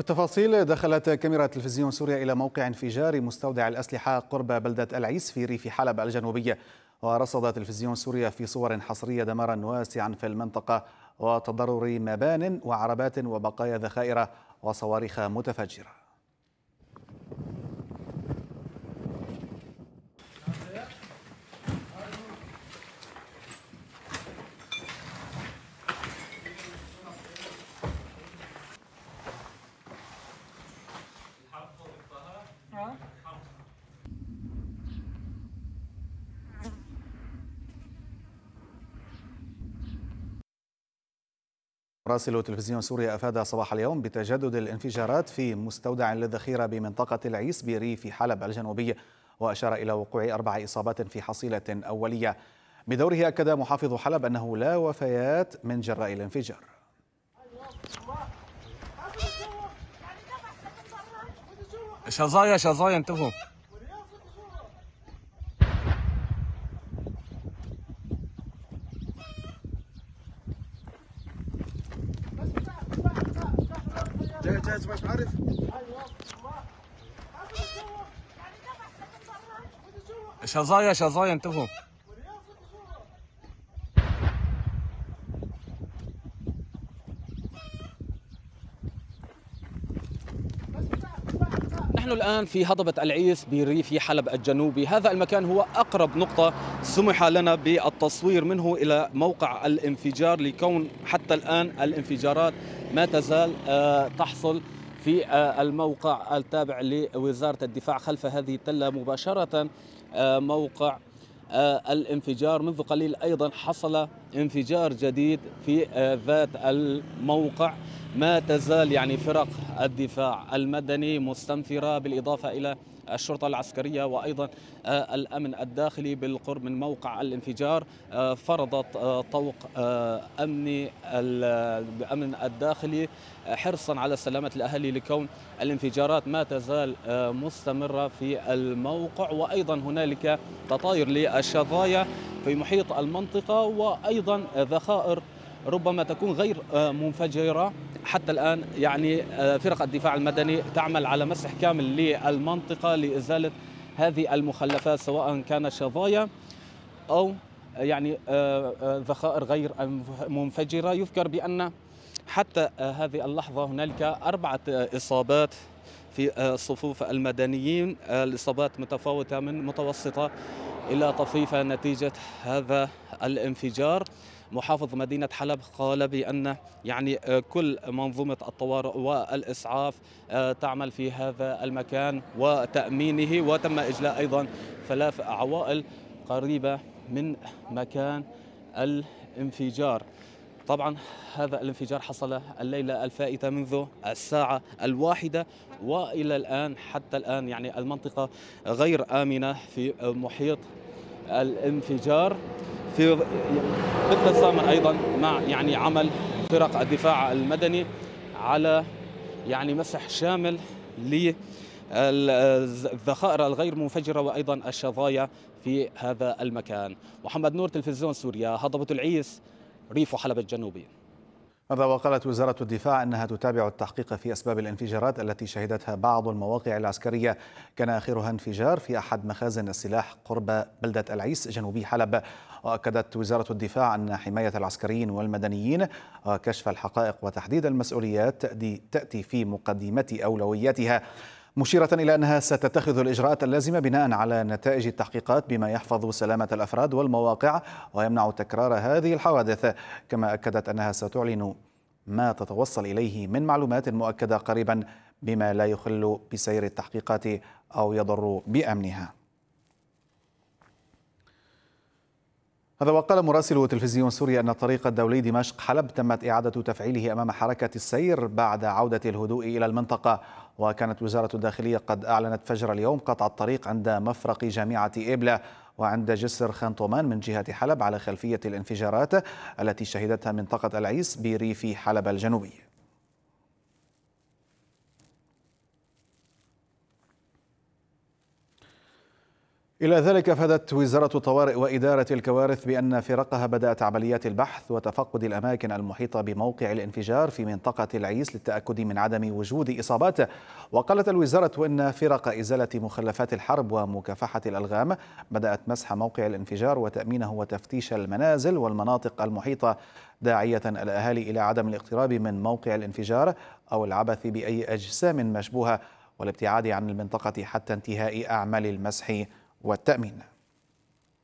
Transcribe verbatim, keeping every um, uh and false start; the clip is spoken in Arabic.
التفاصيل. دخلت كاميرا تلفزيون سوريا إلى موقع انفجار مستودع الأسلحة قرب بلدة العيس في ريف حلب الجنوبية، ورصد تلفزيون سوريا في صور حصرية دمارا واسعا في المنطقة وتضرر مبان وعربات وبقايا ذخائر وصواريخ متفجرة. مراسل تلفزيون سوريا أفاد صباح اليوم بتجدد الانفجارات في مستودع للذخيرة بمنطقة العيس بريف حلب الجنوبية، وأشار إلى وقوع أربع إصابات في حصيلة أولية. بدوره أكد محافظ حلب أنه لا وفيات من جراء الانفجار. شظايا شظايا انتبهوا. جاهز مش عارف. شظايا شظايا انتبهوا. نحن الآن في هضبة العيس بريف حلب الجنوبي. هذا المكان هو أقرب نقطة سمح لنا بالتصوير منه إلى موقع الانفجار، لكون حتى الآن الانفجارات ما تزال تحصل في الموقع التابع لوزارة الدفاع خلف هذه التلة مباشرة. موقع الانفجار منذ قليل أيضا حصل انفجار جديد في ذات الموقع. ما تزال يعني فرق الدفاع المدني مستنفرة، بالإضافة إلى الشرطة العسكرية وأيضا الأمن الداخلي بالقرب من موقع الانفجار. فرضت طوق أمني الأمن الداخلي حرصا على سلامة الأهالي، لكون الانفجارات ما تزال مستمرة في الموقع، وأيضا هنالك تطاير للشظايا في محيط المنطقة، وأيضا ذخائر ربما تكون غير منفجرة. حتى الآن يعني فرق الدفاع المدني تعمل على مسح كامل للمنطقة لإزالة هذه المخلفات، سواء كانت شظايا أو يعني ذخائر غير منفجرة. يذكر بأن حتى هذه اللحظة هنالك أربعة إصابات في صفوف المدنيين، الإصابات متفاوتة من متوسطة إلى طفيفة نتيجة هذا الانفجار. محافظ مدينة حلب قال بأن يعني كل منظومة الطوارئ والإسعاف تعمل في هذا المكان وتأمينه، وتم إجلاء أيضا ثلاث عوائل قريبة من مكان الانفجار. طبعا هذا الانفجار حصل الليلة الفائتة منذ الساعة الواحدة، وإلى الآن حتى الآن يعني المنطقة غير آمنة في محيط الانفجار، في بالتزامن أيضا مع يعني عمل فرق الدفاع المدني على يعني مسح شامل للذخائر الغير منفجرة وأيضا الشظايا في هذا المكان. محمد نور، تلفزيون سوريا، هضبة العيس، ريف حلب الجنوبي. هذا وقالت وزارة الدفاع أنها تتابع التحقيق في أسباب الانفجارات التي شهدتها بعض المواقع العسكرية، كان آخرها انفجار في أحد مخازن السلاح قرب بلدة العيس جنوبي حلب. وأكدت وزارة الدفاع أن حماية العسكريين والمدنيين وكشف الحقائق وتحديد المسؤوليات تأتي في مقدمة أولوياتها، مشيرة إلى أنها ستتخذ الإجراءات اللازمة بناء على نتائج التحقيقات بما يحفظ سلامة الأفراد والمواقع ويمنع تكرار هذه الحوادث. كما أكدت أنها ستعلن ما تتوصل إليه من معلومات مؤكدة قريبا بما لا يخل بسير التحقيقات أو يضر بأمنها. هذا وقال مراسل تلفزيون سوريا أن الطريق الدولي دمشق حلب تمت إعادة تفعيله أمام حركة السير بعد عودة الهدوء إلى المنطقة. وكانت وزارة الداخلية قد أعلنت فجر اليوم قطع الطريق عند مفرق جامعة إبلة وعند جسر خانطومان من جهة حلب على خلفية الانفجارات التي شهدتها منطقة العيس بريف حلب الجنوبي. إلى ذلك أفادت وزارة الطوارئ وإدارة الكوارث بأن فرقها بدأت عمليات البحث وتفقد الأماكن المحيطة بموقع الانفجار في منطقة العيس للتأكد من عدم وجود إصابات. وقالت الوزارة إن فرق إزالة مخلفات الحرب ومكافحة الألغام بدأت مسح موقع الانفجار وتأمينه وتفتيش المنازل والمناطق المحيطة، داعية الأهالي إلى عدم الاقتراب من موقع الانفجار أو العبث بأي أجسام مشبوهة والابتعاد عن المنطقة حتى انتهاء أعمال المسح والتأمين.